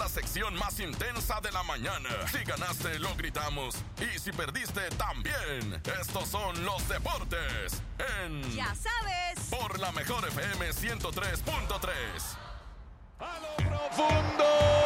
sección más intensa de la mañana. Si ganaste, lo gritamos. Y si perdiste, también. Estos son los deportes en... Ya sabes. Por la mejor FM 103.3. A lo profundo.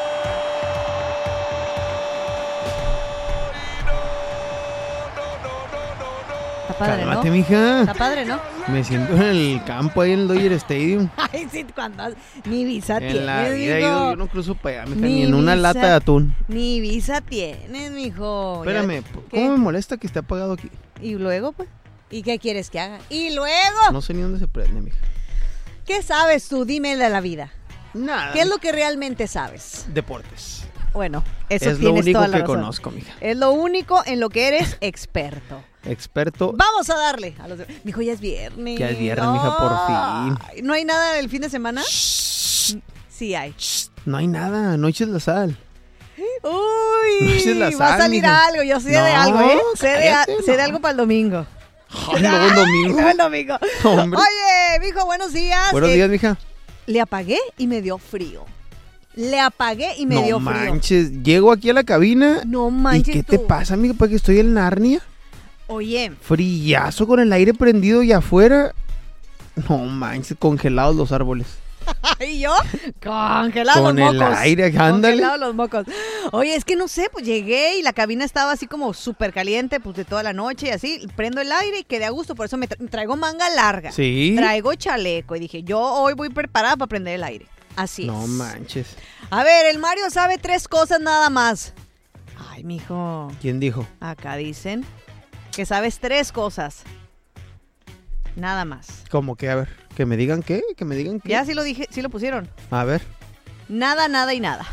Está padre, Cálmate, ¿no? mija. Está padre, ¿no? Me siento en el campo ahí en el Dodger Stadium. Ay, sí, cuando ni visa En la tienes, vida mijo. yo no cruzo para allá, mija, Ni ni en una visa. lata de atún. Ni visa tienes, mijo. Espérame, ¿Qué? ¿cómo me molesta que esté apagado aquí? Y luego, pues, ¿y qué quieres que haga? Y luego, No sé ni dónde se prende, mija. ¿qué sabes tú? Dime de la vida. Nada. ¿Qué es lo que realmente sabes? Deportes. Bueno, eso Es lo tienes único toda la que razón. conozco, mija. Es lo único en lo que eres experto. Experto. Vamos a darle a los mijo, ya es viernes. Ya es viernes, mija, por fin. Ay, ¿no hay nada del fin de semana? Shh, Sí hay. no hay nada, no eches la sal. Uy, No eches la va a sal, salir mija. algo, yo sé de No, algo, ¿eh? cállate, Sé de no. algo para el domingo. Ay, luego el domingo. No, el domingo. Hombre. Oye, mijo, buenos días. Buenos días, mija. Le apagué y me dio frío. Le apagué y me No dio frío. manches, llego aquí a la cabina. No ¿Y manches qué tú. te pasa, amiga? ¿Para que estoy en Narnia? Oye, Frillazo con el aire prendido y afuera. No manches, congelados los árboles. ¿y yo? Congelados Con los el mocos. aire, ándale. Congelados los mocos. Oye, es que no sé, pues llegué y la cabina estaba así como súper caliente, pues de toda la noche y así. Prendo el aire y quedé a gusto, por eso me traigo manga larga. Sí. Traigo chaleco y dije, yo hoy voy preparada para prender el aire. Así No es. manches. A ver, el Mario sabe 3 cosas nada más. Ay, mijo. ¿Quién dijo? Acá dicen que sabes 3 cosas. Nada más. ¿Cómo que? A ver, que me digan qué, que me digan qué. Ya sí lo dije, sí lo pusieron. A ver. Nada, nada y nada.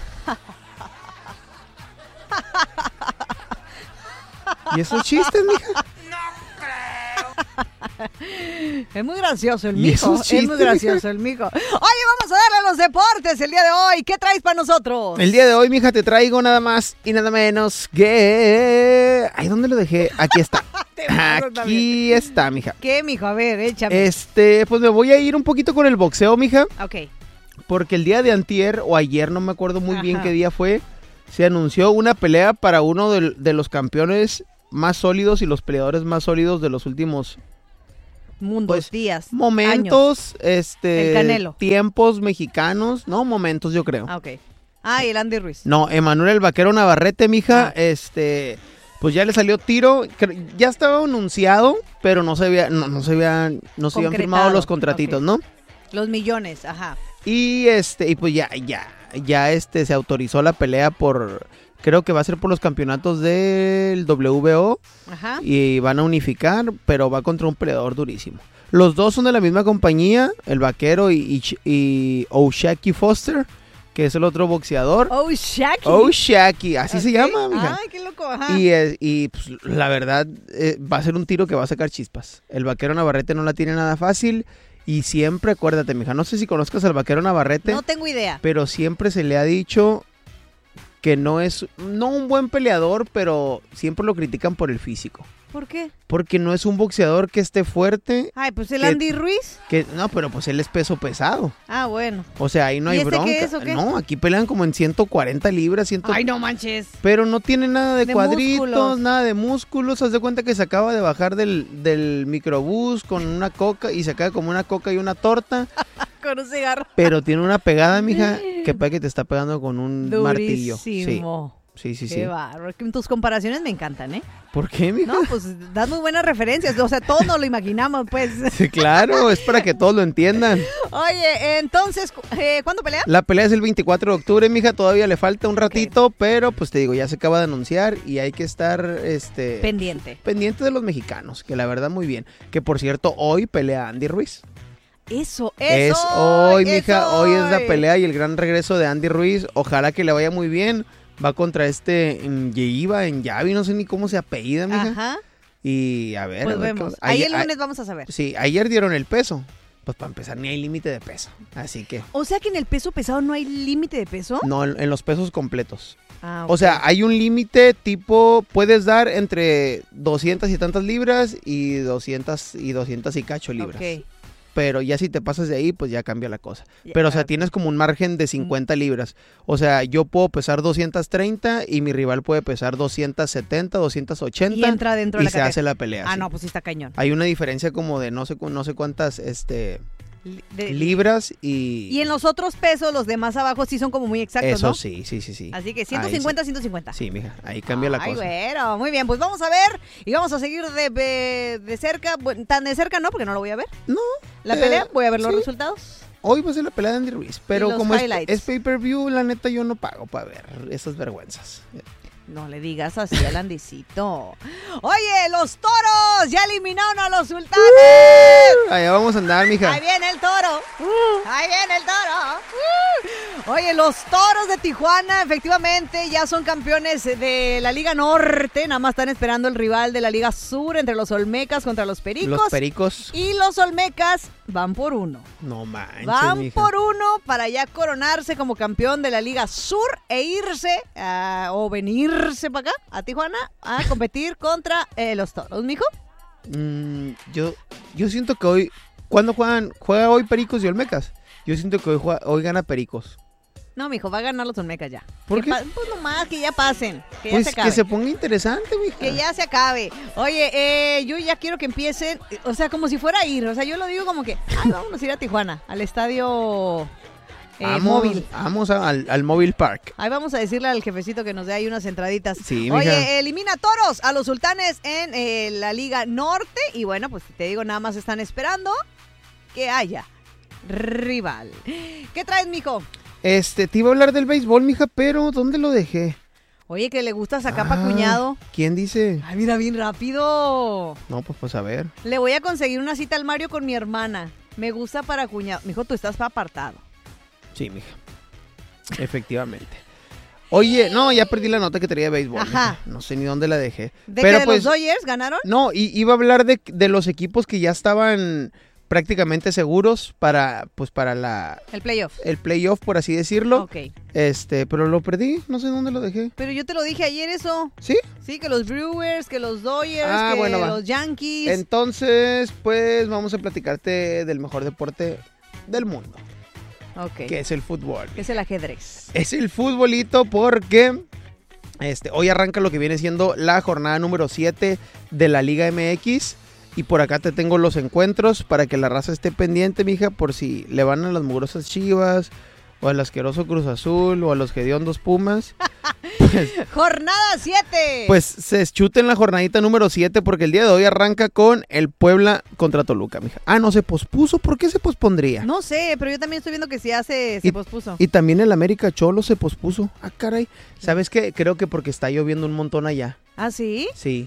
¿Y esos chistes, mija? Es muy gracioso el ¿Y mijo. esos Es muy chistes, gracioso el mijo. Oye, vamos a darle a los deportes el día de hoy. ¿Qué traes para nosotros? El día de hoy, mija, te traigo nada más y nada menos que... Ay, ¿dónde lo dejé? Aquí está. Te pasas también. Aquí está, mija. ¿Qué, mijo? A ver, échame. Pues me voy a ir un poquito con el boxeo, mija. Ok. Porque el día de antier o ayer, no me acuerdo muy bien Ajá. qué día fue, se anunció una pelea para uno de los campeones más sólidos y los peleadores más sólidos de los últimos Mundos, pues, días, años. momentos, El Canelo. tiempos mexicanos, no momentos yo creo. Ah, ok. Ah, y el Andy Ruiz. No, Emanuel el Vaquero Navarrete, mija, Ah. pues ya le salió tiro, ya estaba anunciado, pero no se habían firmado los contratitos, Ok. ¿no? Los millones, ajá. Y y pues ya se autorizó la pelea creo que va a ser por los campeonatos del WBO Ajá. y van a unificar, pero va contra un peleador durísimo. Los dos son de la misma compañía, el Vaquero y O'Shaquie Foster, que es el otro boxeador. Oh, Shaki. O'Shaquie, así Ok. se llama, mija. Ay, qué loco, ajá. Y pues, la verdad, va a ser un tiro que va a sacar chispas. El Vaquero Navarrete no la tiene nada fácil. Y siempre, acuérdate, mija, no sé si conozcas al Vaquero Navarrete, No tengo idea. pero siempre se le ha dicho que no es un buen peleador, pero siempre lo critican por el físico. ¿Por qué? Porque no es un boxeador que esté fuerte, Ay, pues el ¿Qué? Andy Ruiz. no, pero pues él es peso pesado. Ah, bueno. O sea, ahí no ¿Y hay este bronca. qué es, o qué? No, aquí pelean como en 140 libras, Ay, no manches. pero no tiene nada de cuadritos, músculos. nada de músculos. Haz de cuenta que se acaba de bajar del microbús con una coca y se acaba como una coca y una torta. Con un cigarro. Pero tiene una pegada, mija, que parece que te está pegando con un martillo. Durísimo. Sí. Qué bárbaro. Tus comparaciones me encantan, ¿eh? ¿Por qué, mija? No, pues das muy buenas referencias. O sea, todos nos lo imaginamos, pues. Sí, claro, es para que todos lo entiendan. Oye, entonces, ¿cuándo pelea? La pelea es el 24 de octubre, mija, todavía le falta un ratito, pero pues te digo, ya se acaba de anunciar y hay que estar Pendiente. pendiente de los mexicanos, que la verdad muy bien. Que por cierto, hoy pelea Andy Ruiz. Eso. Es hoy, es mija, hoy es la hoy. pelea y el gran regreso de Andy Ruiz. Ojalá que le vaya muy bien. Va contra Yavi, no sé ni cómo se apellida, mija. Ajá. Y a ver. Pues a ver qué vemos. onda. Ahí el lunes vamos a saber. Sí, ayer dieron el peso. Pues para empezar, ni hay límite de peso. Así que, O sea que en el peso pesado no hay límite de peso. no, en los pesos completos. Ah, O ok. sea, hay un límite tipo, puedes dar entre 200 y tantas libras y 200 y cacho libras. Ok. pero ya si te pasas de ahí, pues ya cambia la cosa. Ya. Pero, o sea, tienes como un margen de 50 libras. O sea, yo puedo pesar 230 y mi rival puede pesar 270, 280. Y entra dentro de y la se categoría. hace la pelea. Ah, sí. no, pues sí está cañón. Hay una diferencia como de no sé cuántas De- libras y... Y en los otros pesos, los de más abajo sí son como muy exactos, Eso ¿no? sí. Así que Ahí 150, sí. 150. Sí, mija, ahí cambia la Ay, cosa. bueno, muy bien, pues vamos a ver y vamos a seguir de cerca, bueno, tan de cerca no, porque no lo voy a ver. No, La pelea, voy a ver los sí. resultados. Hoy va a ser la pelea de Andy Ruiz, pero los como highlights. es pay-per-view, la neta yo no pago para ver esas vergüenzas. No le digas así al Andicito. Oye, los toros ya eliminaron a los sultanes. Allá vamos a andar, mija. Ahí viene el toro. Ahí viene el toro. Oye, los toros de Tijuana efectivamente ya son campeones de la Liga Norte. Nada más están esperando el rival de la Liga Sur entre los Olmecas contra los Pericos. Los pericos. Y los Olmecas van por uno. No manches, Van mija. por uno para ya coronarse como campeón de la Liga Sur e irse o venirse para acá, a Tijuana, a competir contra los toros, mijo. Yo siento que hoy, ¿cuándo juega hoy Pericos y Olmecas? Yo siento que hoy gana Pericos. No, mijo, va a ganar los Olmecas ya. ¿Por qué? Pues nomás, que ya pasen, que Pues ya se acabe. que se ponga interesante, mija. Que ya se acabe. Oye, yo ya quiero que empiecen, o sea, como si fuera a ir. O sea, yo lo digo como que, vamos a ir a Tijuana, al estadio móvil. Vamos al Móvil Park. Ahí vamos a decirle al jefecito que nos dé ahí unas entraditas. Sí, Oye, mija. elimina toros a los sultanes en la Liga Norte. Y bueno, pues te digo, nada más están esperando que haya rival. ¿Qué traes, mijo? Te iba a hablar del béisbol, mija, pero ¿dónde lo dejé? Oye, que le gusta sacar pa' cuñado. ¿Quién dice? Ay, mira, bien rápido. No, pues a ver. Le voy a conseguir una cita al Mario con mi hermana. Me gusta para cuñado. Mijo, tú estás apartado. Sí, mija. Efectivamente. Oye, no, ya perdí la nota que traía de béisbol. Ajá. Mija. No sé ni dónde la dejé. ¿De pero que pues, los Dodgers ganaron? no, iba a hablar de los equipos que ya estaban prácticamente seguros para El playoff. el playoff, por así decirlo. Ok. Pero lo perdí, no sé dónde lo dejé. Pero yo te lo dije ayer eso. ¿Sí? Sí, que los Brewers, que los Dodgers, Ah, que bueno, va. los Yankees. Entonces, pues vamos a platicarte del mejor deporte del mundo, Ok. que es el fútbol. Que es el ajedrez. Es el futbolito porque hoy arranca lo que viene siendo la jornada número 7 de la Liga MX. Y por acá te tengo los encuentros para que la raza esté pendiente, mija, por si le van a las mugrosas Chivas, o al asqueroso Cruz Azul, o a los hediondos Pumas. Jornada 7. Pues se chuten la jornadita número 7 porque el día de hoy arranca con el Puebla contra Toluca, mija. Ah, no, se pospuso. ¿Por qué se pospondría? No sé, pero yo también estoy viendo que se pospuso. Y también el América Cholo se pospuso. Ah, caray. ¿Sabes qué? Creo que porque está lloviendo un montón allá. ¿Ah, sí? Sí.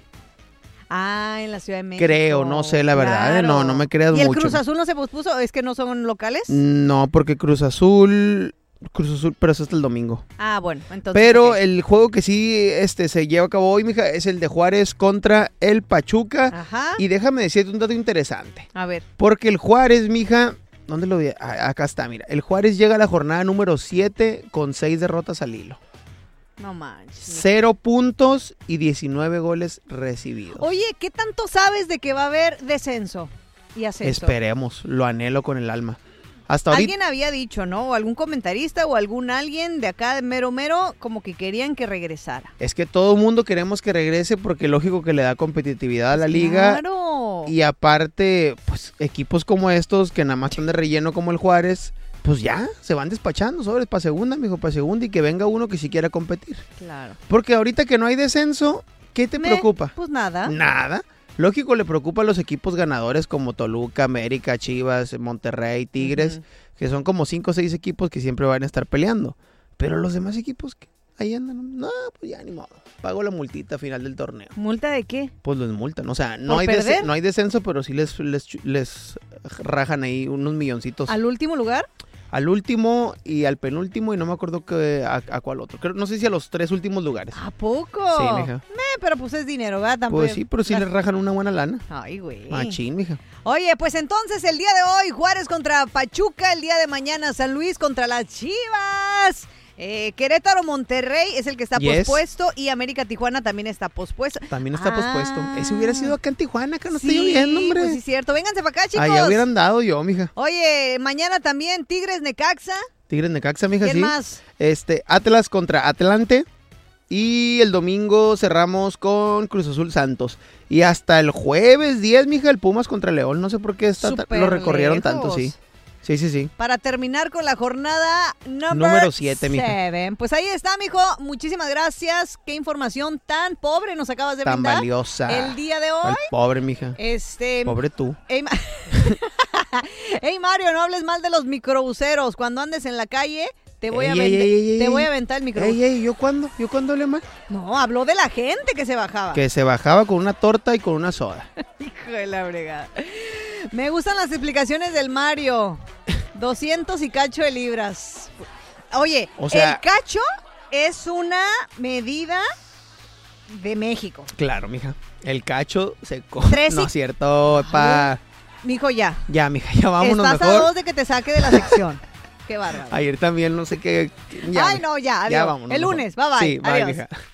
Ah, en la Ciudad de México. Creo, no sé, la verdad. Claro. No me creas ¿Y el mucho. Cruz Azul no se pospuso? ¿Es que no son locales? No, porque Cruz Azul, pero eso es el domingo. Ah, bueno, entonces. Pero ok. el juego que sí se lleva a cabo hoy, mija, es el de Juárez contra el Pachuca. Ajá. Y déjame decirte un dato interesante. A ver. Porque el Juárez, mija, ¿dónde lo vi? Acá está, mira. El Juárez llega a la jornada número 7 con 6 derrotas al hilo. No manches. 0 puntos y 19 goles recibidos. Oye, ¿qué tanto sabes de que va a haber descenso y ascenso? Esperemos, lo anhelo con el alma. Hasta ahorita. Alguien había dicho, ¿no? O algún comentarista o algún alguien de acá de mero, como que querían que regresara. Es que todo el mundo queremos que regrese porque lógico que le da competitividad a la liga. ¡Claro! Y aparte, pues equipos como estos que nada más están de relleno como el Juárez, pues ya se van despachando sobres para segunda, mijo, para segunda y que venga uno que sí quiera competir. Claro. Porque ahorita que no hay descenso, ¿qué te preocupa? Pues nada. Nada. Lógico, le preocupa a los equipos ganadores como Toluca, América, Chivas, Monterrey, Tigres, que son como 5 o 6 equipos que siempre van a estar peleando. Pero los demás equipos, ahí andan. No, pues ya ni modo. Pago la multita a final del torneo. ¿Multa de qué? Pues los multan. O sea, ¿Por perder? no hay descenso, pero sí les rajan ahí unos milloncitos. ¿Al último lugar? Al último y al penúltimo y no me acuerdo a cuál otro. No sé si a los 3 últimos lugares. ¿A poco? Sí, mija. Pero pues es dinero, ¿verdad? Tampoco. Pues sí, pero sí les rajan una buena lana. Ay, güey. Machín, mija. Oye, pues entonces el día de hoy Juárez contra Pachuca, el día de mañana San Luis contra las Chivas. Querétaro Monterrey es el que está Yes. pospuesto y América Tijuana también está pospuesto. También está pospuesto. Ese hubiera sido acá en Tijuana, acá no está Sí, lloviendo, hombre. pues sí, es cierto. Vénganse para acá, chicos. Allá hubieran dado yo, mija. Oye, mañana también Tigres Necaxa. Tigres Necaxa, mija, ¿Quién sí. más? Atlas contra Atlante. Y el domingo cerramos con Cruz Azul Santos. Y hasta el jueves 10, mija, el Pumas contra León. No sé por qué Súper lo recorrieron lejos. tanto, sí. Sí. Para terminar con la jornada Número 7, mija. 7. Pues ahí está, mijo. Muchísimas gracias. Qué información tan pobre nos acabas de Tan brindar valiosa. el día de hoy. Ay, pobre, mija. Pobre tú. Ey, Ey, Mario, no hables mal de los microbuseros. Cuando andes en la calle, te voy a aventar el microbús. Ey, ¿yo cuándo? ¿Yo cuándo hablé mal? No, habló de la gente que se bajaba. Que se bajaba con una torta y con una soda. Hijo de la bregada. Me gustan las explicaciones del Mario. 200 y cacho de libras. Oye, O sea, el cacho es una medida de México. Claro, mija. El cacho se Tres y- No es cierto, pa. Mijo, ya. Ya, mija, ya vámonos Estás a mejor. 2 de que te saque de la sección. Qué bárbaro. Ayer también no sé qué. Ay, no, ya, adiós. Ya vámonos. El mejor. lunes, bye bye. Sí, bye, Adiós. mija.